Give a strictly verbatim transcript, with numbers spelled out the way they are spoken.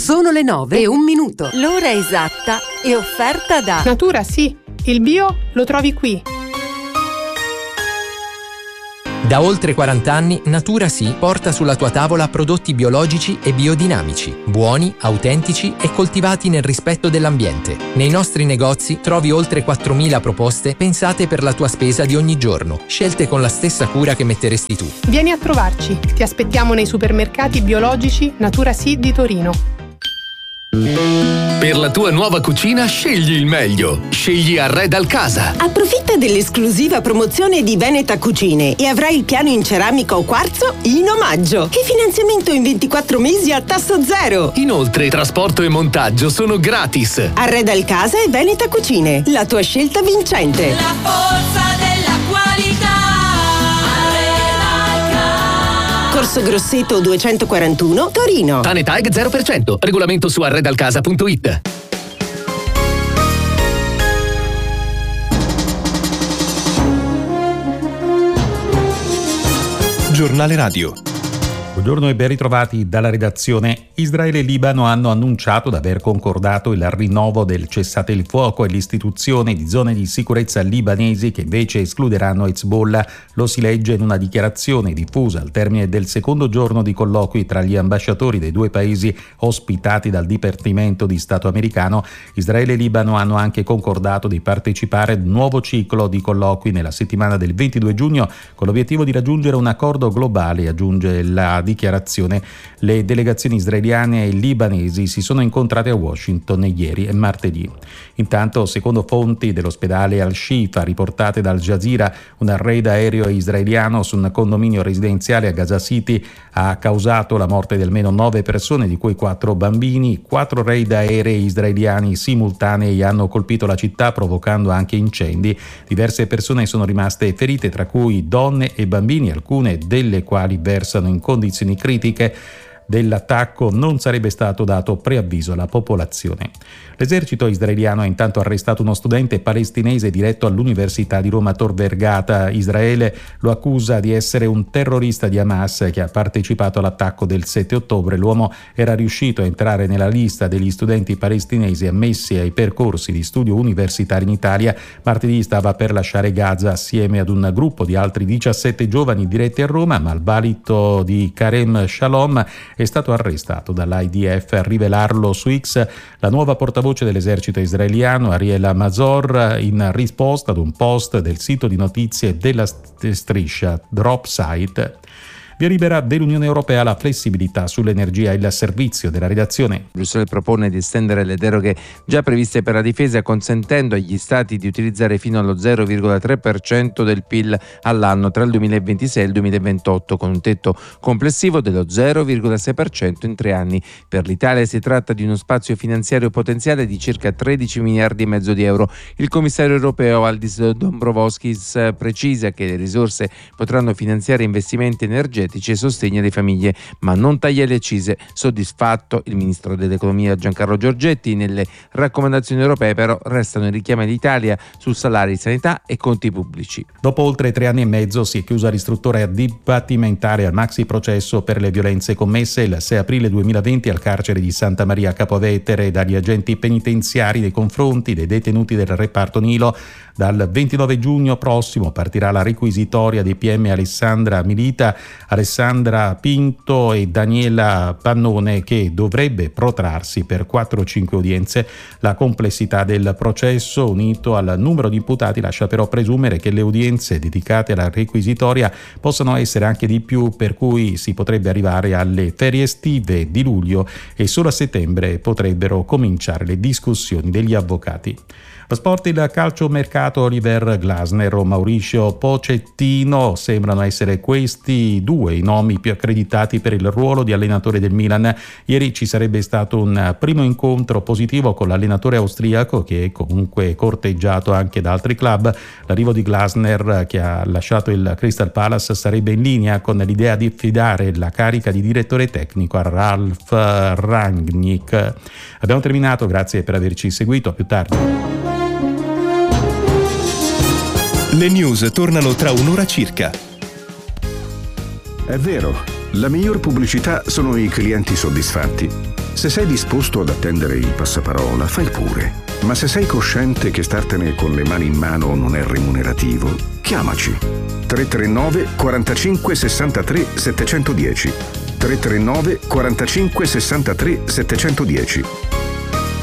Sono le nove e un minuto. L'ora esatta è offerta da Natura Sì, il bio lo trovi qui. Da oltre quaranta anni Natura Sì porta sulla tua tavola prodotti biologici e biodinamici, buoni, autentici e coltivati nel rispetto dell'ambiente. Nei nostri negozi trovi oltre quattromila proposte pensate per la tua spesa di ogni giorno, scelte con la stessa cura che metteresti tu. Vieni a trovarci, ti aspettiamo nei supermercati biologici Natura Sì di Torino. Per la tua nuova cucina scegli il meglio. Scegli Arreda al Casa. Approfitta dell'esclusiva promozione di Veneta Cucine e avrai il piano in ceramica o quarzo in omaggio. E finanziamento in ventiquattro mesi a tasso zero. Inoltre, trasporto e montaggio sono gratis. Arreda al Casa e Veneta Cucine, la tua scelta vincente. La forza della qualità. Corso Grosseto duecentoquarantuno, Torino. Tanetag zero per cento. Regolamento su arredalcasa punto it. Giornale Radio. Buongiorno e ben ritrovati dalla redazione. Israele e Libano hanno annunciato di aver concordato il rinnovo del cessate il fuoco e l'istituzione di zone di sicurezza libanesi che invece escluderanno Hezbollah. Lo si legge in una dichiarazione diffusa al termine del secondo giorno di colloqui tra gli ambasciatori dei due paesi ospitati dal Dipartimento di Stato americano. Israele e Libano hanno anche concordato di partecipare ad un nuovo ciclo di colloqui nella settimana del ventidue giugno con l'obiettivo di raggiungere un accordo globale, aggiunge la dichiarazione. Le delegazioni israeliane e libanesi si sono incontrate a Washington ieri e martedì. Intanto, secondo fonti dell'ospedale Al-Shifa riportate dal Jazeera, un raid aereo israeliano su un condominio residenziale a Gaza City ha causato la morte di almeno nove persone, di cui quattro bambini. Quattro raid aerei israeliani simultanei hanno colpito la città, provocando anche incendi. Diverse persone sono rimaste ferite, tra cui donne e bambini, alcune delle quali versano in condizioni critiche. Dell'attacco non sarebbe stato dato preavviso alla popolazione. L'esercito israeliano ha intanto arrestato uno studente palestinese diretto all'Università di Roma Tor Vergata. Israele lo accusa di essere un terrorista di Hamas che ha partecipato all'attacco del sette ottobre. L'uomo era riuscito a entrare nella lista degli studenti palestinesi ammessi ai percorsi di studio universitari in Italia. Martedì stava per lasciare Gaza assieme ad un gruppo di altri diciassette giovani diretti a Roma, ma il valido di Karem Shalom è stato arrestato dall'I D F. A rivelarlo su X la nuova portavoce dell'esercito israeliano Ariel Mazor, in risposta ad un post del sito di notizie della striscia Dropsite. Via libera dell'Unione Europea la flessibilità sull'energia e il servizio della redazione. Bruxelles propone di estendere le deroghe già previste per la difesa, consentendo agli Stati di utilizzare fino allo zero virgola tre per cento del P I L all'anno tra il duemilaventisei e il duemilaventotto, con un tetto complessivo dello zero virgola sei per cento in tre anni. Per l'Italia si tratta di uno spazio finanziario potenziale di circa tredici miliardi e mezzo di euro. Il commissario europeo Aldis Dombrovskis precisa che le risorse potranno finanziare investimenti energetici e sostegno alle famiglie, ma non taglia le accise. Soddisfatto il ministro dell'economia Giancarlo Giorgetti. Nelle raccomandazioni europee però restano i richiami all'Italia su salari, sanità e conti pubblici. Dopo oltre tre anni e mezzo si è chiusa l'istruttoria dibattimentale al maxi processo per le violenze commesse il sei aprile duemilaventi al carcere di Santa Maria Capua Vetere dagli agenti penitenziari nei confronti dei detenuti del reparto Nilo. Dal ventinove giugno prossimo partirà la requisitoria dei P M Alessandra Milita, Alessandra Pinto e Daniela Pannone, che dovrebbe protrarsi per quattro o cinque udienze. La complessità del processo, unito al numero di imputati, lascia però presumere che le udienze dedicate alla requisitoria possano essere anche di più, per cui si potrebbe arrivare alle ferie estive di luglio e solo a settembre potrebbero cominciare le discussioni degli avvocati. Lo sport, il calcio mercato, Oliver Glasner o Mauricio Pochettino sembrano essere questi due i nomi più accreditati per il ruolo di allenatore del Milan. Ieri ci sarebbe stato un primo incontro positivo con l'allenatore austriaco, che è comunque corteggiato anche da altri club. L'arrivo di Glasner, che ha lasciato il Crystal Palace, sarebbe in linea con l'idea di affidare la carica di direttore tecnico a Ralf Rangnick. Abbiamo terminato, grazie per averci seguito, a più tardi. Le news tornano tra un'ora circa. È vero, la miglior pubblicità sono i clienti soddisfatti. Se sei disposto ad attendere il passaparola, fai pure. Ma se sei cosciente che startene con le mani in mano non è remunerativo, chiamaci. tre tre nove quarantacinque sessantatré settecentodieci tre tre nove quarantacinque sessantatré settecentodieci